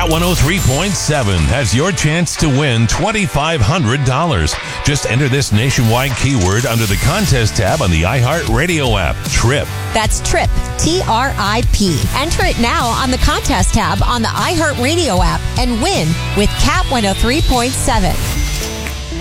Cat 103.7 has your chance to win $2,500. Just enter this nationwide keyword under the contest tab on the iHeartRadio app. TRIP. That's TRIP. TRIP. Enter it now on the contest tab on the iHeartRadio app and win with Cat 103.7.